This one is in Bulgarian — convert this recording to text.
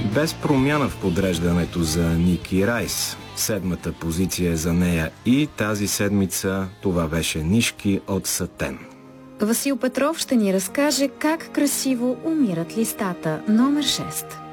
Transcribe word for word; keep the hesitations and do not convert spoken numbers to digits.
Без промяна в подреждането за Ники Райс. Седмата позиция е за нея и тази седмица това беше Нишки от Сатен. Васил Петров ще ни разкаже как красиво умират листата. Номер шест.